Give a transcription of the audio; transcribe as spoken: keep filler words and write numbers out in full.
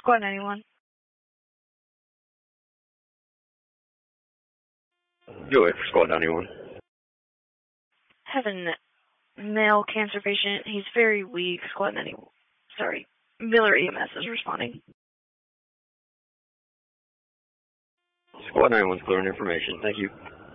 Squad ninety-one. Do it for Squad ninety-one. Have a male cancer patient. He's very weak. Squad ninety-one. Sorry. Miller E M S is responding. Squad ninety-one's clearing information. Thank you.